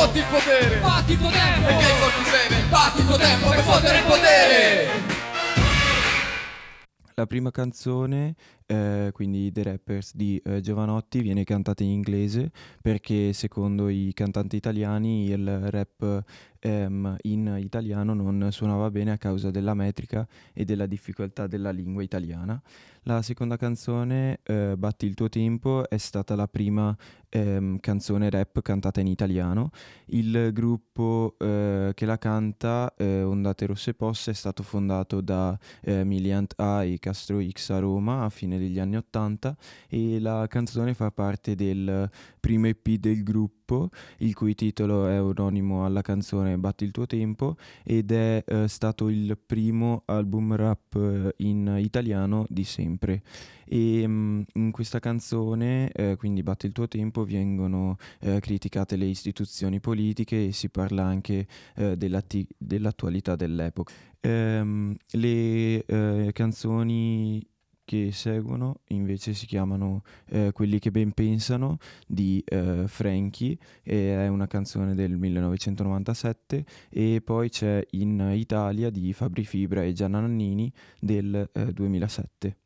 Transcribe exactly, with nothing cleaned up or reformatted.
fotti il potere, fatti il tuo tempo, e che i soldi serve, fatti il tuo tempo per fottere il potere. La prima canzone, eh, quindi The Rappers di eh, Giovanotti, viene cantata in inglese perché secondo i cantanti italiani il rap ehm, in italiano non suonava bene a causa della metrica e della difficoltà della lingua italiana. La seconda canzone, eh, Batti il tuo tempo, è stata la prima ehm, canzone rap cantata in italiano. Il gruppo eh, che la canta, eh, Ondate Rosse Posse, è stato fondato da eh, Miliant A e Castro X a Roma a fine degli anni ottanta e la canzone fa parte del primo E P del gruppo, il cui titolo è omonimo alla canzone Batti il tuo tempo, ed è eh, stato il primo album rap eh, in italiano di sempre. E mm, in questa canzone, eh, quindi Batti il tuo tempo, vengono eh, criticate le istituzioni politiche e si parla anche eh, dell'atti- dell'attualità dell'epoca. Ehm, le eh, canzoni che seguono invece si chiamano eh, Quelli che ben pensano di eh, Frankie, e è una canzone del millenovecentonovantasette, e poi c'è In Italia di Fabri Fibra e Gianna Nannini del eh, duemilasette.